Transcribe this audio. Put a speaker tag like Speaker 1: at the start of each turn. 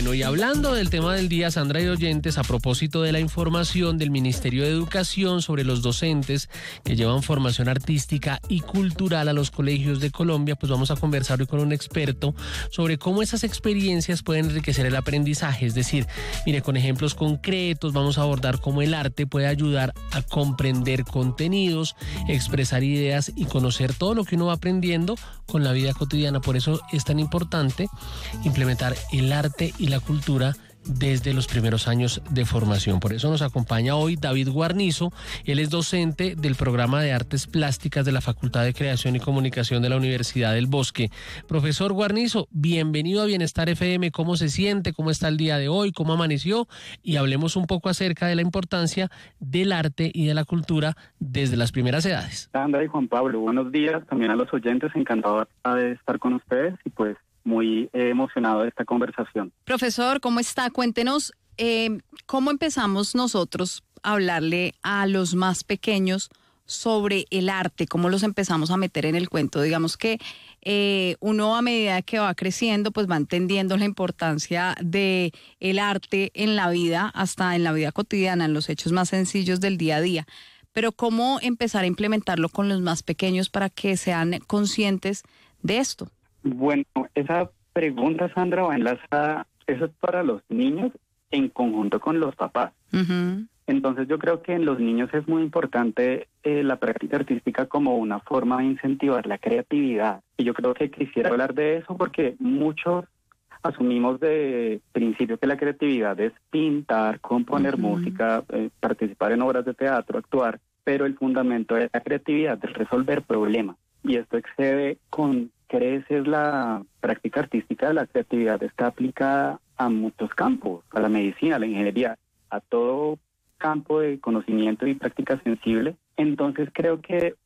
Speaker 1: Bueno, y hablando del tema del día, Sandra y oyentes, a propósito de la información del Ministerio de Educación sobre los docentes que llevan formación artística y cultural a los colegios de Colombia, pues vamos a conversar hoy con un experto sobre cómo esas experiencias pueden enriquecer el aprendizaje. Es decir, mire, con ejemplos concretos vamos a abordar cómo el arte puede ayudar a comprender contenidos, expresar ideas y conocer todo lo que uno va aprendiendo con la vida cotidiana. Por eso es tan importante implementar el arte y la cultura desde los primeros años de formación. Por eso nos acompaña hoy David Guarnizo. Él es docente del programa de Artes Plásticas de la Facultad de Creación y Comunicación de la Universidad del Bosque. Profesor Guarnizo, bienvenido a Bienestar FM. ¿Cómo se siente? ¿Cómo está el día de hoy? ¿Cómo amaneció? Y hablemos un poco acerca de la importancia del arte y de la cultura desde las primeras edades.
Speaker 2: Sandra y Juan Pablo, buenos días. También a los oyentes, encantado de estar con ustedes y pues muy emocionado de esta conversación.
Speaker 3: Profesor, ¿cómo está? Cuéntenos cómo empezamos nosotros a hablarle a los más pequeños sobre el arte, cómo los empezamos a meter en el cuento. Digamos que uno a medida que va creciendo pues va entendiendo la importancia de el arte en la vida, hasta en la vida cotidiana, en los hechos más sencillos del día a día. Pero ¿cómo empezar a implementarlo con los más pequeños para que sean conscientes de esto?
Speaker 2: Bueno, esa pregunta, Sandra, va enlazada, eso es para los niños en conjunto con los papás.
Speaker 3: Uh-huh.
Speaker 2: Entonces yo creo que en los niños es muy importante la práctica artística como una forma de incentivar la creatividad. Y yo creo que quisiera hablar de eso porque muchos asumimos de principio que la creatividad es pintar, componer música, participar en obras de teatro, actuar, pero el fundamento de la creatividad es resolver problemas. Y esto excede con creces la práctica artística de la creatividad, está aplicada a muchos campos, a la medicina, a la ingeniería, a todo campo de conocimiento y práctica sensible. Entonces creo que